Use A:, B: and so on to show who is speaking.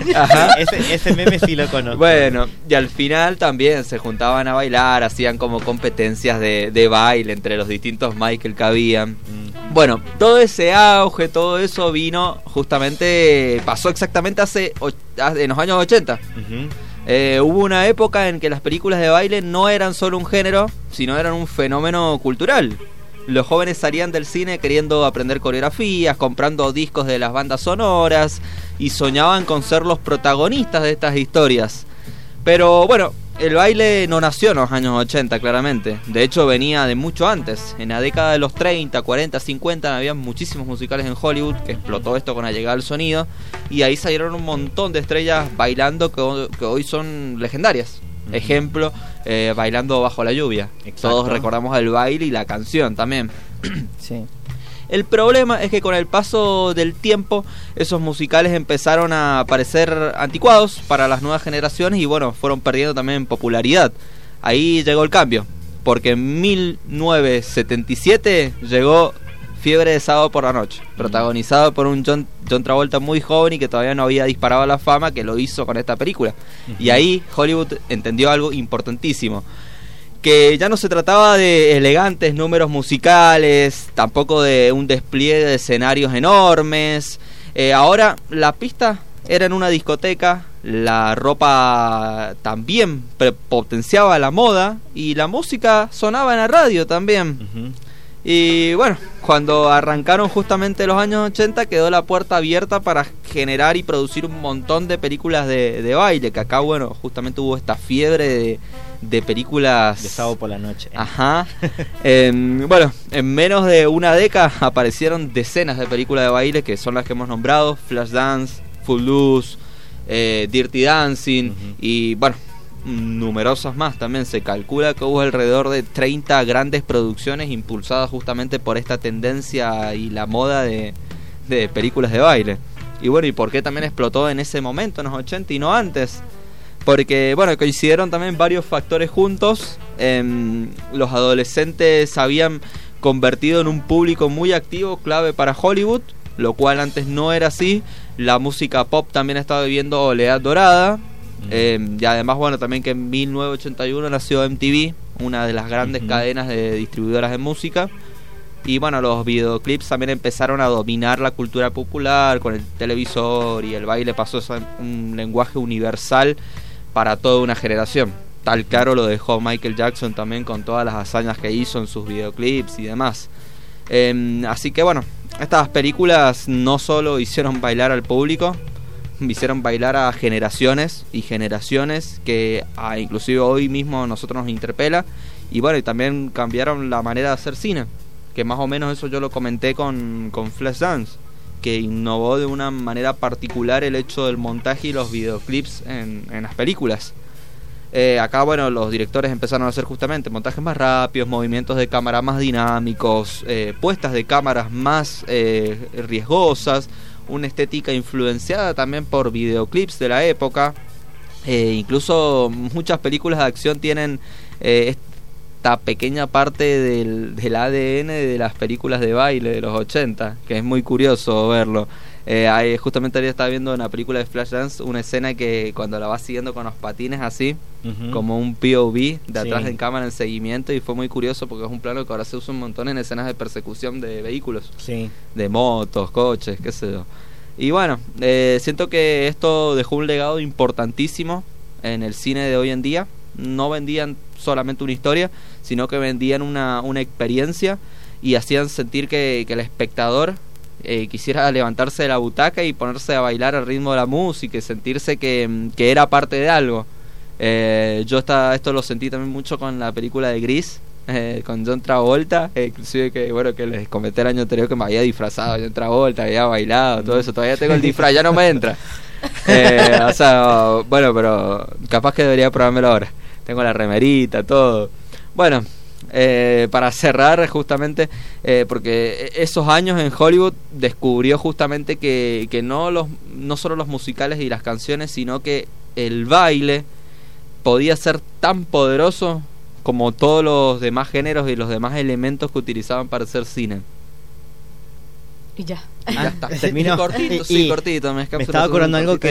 A: Ajá. Ese meme sí lo conozco.
B: Bueno, y al final también se juntaban a bailar, hacían como competencias de baile entre los distintos Michael que habían. Bueno, todo ese auge, todo eso vino justamente, pasó exactamente en los años 80. Hubo una época en que las películas de baile no eran solo un género, sino eran un fenómeno cultural. Los jóvenes salían del cine queriendo aprender coreografías, comprando discos de las bandas sonoras y soñaban con ser los protagonistas de estas historias. Pero bueno, el baile no nació en los años 80, claramente. De hecho, venía de mucho antes. En la década de los 30, 40, 50 había muchísimos musicales en Hollywood que explotó esto con la llegada del sonido. Y ahí salieron un montón de estrellas bailando que hoy son legendarias. Ejemplo, Bailando bajo la lluvia. Exacto. Todos recordamos el baile y la canción también.
C: Sí.
B: El problema es que con el paso del tiempo esos musicales empezaron a parecer anticuados para las nuevas generaciones y bueno, fueron perdiendo también popularidad. Ahí llegó el cambio, porque en 1977 llegó Fiebre de sábado por la noche, protagonizado por un John Travolta muy joven y que todavía no había disparado a la fama, que lo hizo con esta película. Y ahí Hollywood entendió algo importantísimo, que ya no se trataba de elegantes números musicales, tampoco de un despliegue de escenarios enormes. Ahora la pista era en una discoteca, la ropa también potenciaba la moda y la música sonaba en la radio también. Y bueno, cuando arrancaron justamente los años 80 quedó la puerta abierta para generar y producir un montón de películas de baile, que acá bueno, justamente hubo esta fiebre de películas
A: de sábado por la noche.
B: Ajá. Bueno, en menos de una década aparecieron decenas de películas de baile, que son las que hemos nombrado: Flashdance, Footloose, Dirty Dancing, y bueno, numerosas más también. Se calcula que hubo alrededor de 30 grandes producciones impulsadas justamente por esta tendencia y la moda de películas de baile. Y bueno, ¿y por qué también explotó en ese momento, en los 80 y no antes? Porque bueno, coincidieron también varios factores juntos. Los adolescentes se habían convertido en un público muy activo, clave para Hollywood, lo cual antes no era así. La música pop también estaba viviendo oleada dorada. Y además bueno, también que en 1981 nació MTV, una de las grandes cadenas de distribuidoras de música. Y bueno, los videoclips también empezaron a dominar la cultura popular con el televisor, y el baile pasó a ser un lenguaje universal para toda una generación. Tal claro lo dejó Michael Jackson también con todas las hazañas que hizo en sus videoclips y demás. Así que bueno, estas películas no solo hicieron bailar al público, hicieron bailar a generaciones y generaciones que inclusive hoy mismo a nosotros nos interpela. Y bueno, y también cambiaron la manera de hacer cine, que más o menos eso yo lo comenté con Flashdance, que innovó de una manera particular el hecho del montaje y los videoclips en las películas. Acá bueno, los directores empezaron a hacer justamente montajes más rápidos, movimientos de cámara más dinámicos, puestas de cámaras más riesgosas, una estética influenciada también por videoclips de la época. Incluso muchas películas de acción tienen esta pequeña parte del ADN de las películas de baile de los 80, que es muy curioso verlo. Justamente ayer estaba viendo en la película de Flashdance una escena que cuando la vas siguiendo con los patines así, como un POV de atrás en cámara en seguimiento, y fue muy curioso porque es un plano que ahora se usa un montón en escenas de persecución de vehículos, de motos, coches, qué sé yo. Y bueno, siento que esto dejó un legado importantísimo en el cine de hoy en día. No vendían solamente una historia, sino que vendían una experiencia y hacían sentir que el espectador quisiera levantarse de la butaca y ponerse a bailar al ritmo de la música y sentirse que era parte de algo. Yo esto lo sentí también mucho con la película de Grease, con John Travolta, inclusive que bueno, que les comenté el año anterior que me había disfrazado de John Travolta, había bailado, todo eso. Todavía tengo el disfraz, ya no me entra. O sea, bueno, pero capaz que debería probármelo ahora. Tengo la remerita, todo. Bueno, para cerrar justamente, porque esos años en Hollywood descubrió justamente que no solo los musicales y las canciones, sino que el baile podía ser tan poderoso como todos los demás géneros y los demás elementos que utilizaban para hacer cine.
C: Y ya.
B: Ya está.
A: Terminó.
B: Cortito, sí, cortito. Me
A: estaba acordando algo que